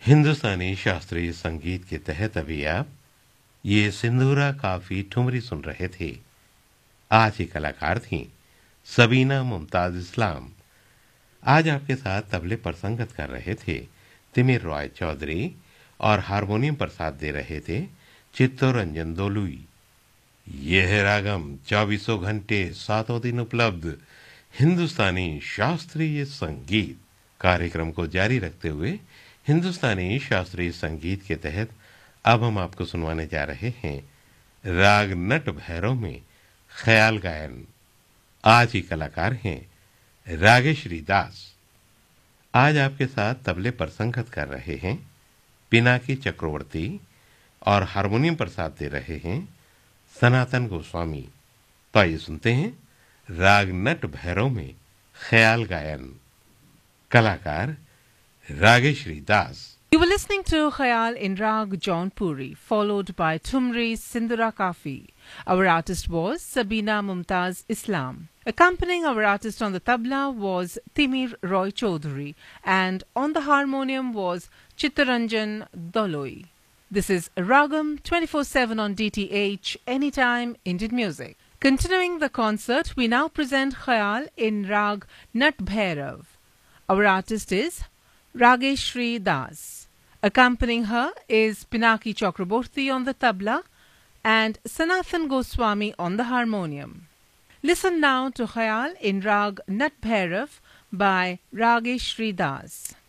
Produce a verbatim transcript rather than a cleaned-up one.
हिंदुस्तानी शास्त्रीय संगीत के तहत अभी आप ये सिंदूरा काफी ठुमरी सुन रहे थे। आज की कलाकार थीं सबीना मुमताज इस्लाम। आज आपके साथ तबले पर संगत कर रहे थे तिमिर रॉय चौधरी और हारमोनियम पर साथ दे रहे थे चित्तरंजन दोलुई। यह है रागम, चौबीसों घंटे सातों दिन उपलब्ध हिंदुस्तानी शास्त्रीय संगीत। कार्यक्रम को जारी रखते हुए हिंदुस्तानी शास्त्रीय संगीत के तहत अब हम आपको सुनवाने जा रहे हैं राग नट भैरव में ख्याल गायन। आज की कलाकार हैं रागेश्वरी दास। आज आपके साथ तबले पर संगत कर रहे हैं पिनाकी चक्रवर्ती और हारमोनियम पर साथ दे रहे हैं सनातन गोस्वामी। तो आइए सुनते हैं राग नट भैरव में ख्याल गायन। कलाकार रागेश्वरी दास। You were listening to Khayal in Rag Jaunpuri, followed by Tumri Sindura Kafi. Our artist was Sabina Mumtaz Islam. Accompanying our artist on the tabla was Timir Roy Chaudhary, and on the harmonium was Chittaranjan Doloi. This is Ragam twenty-four seven on D T H, anytime Indian music. Continuing the concert, we now present Khayal in Rag Nat Bhairav. Our artist is Rageshri Das. Accompanying her is Pinaki Chakraborty on the tabla and Sanathan Goswami on the harmonium. Listen now to Khayal in Rag Nat Bhairav by Rageshri Das.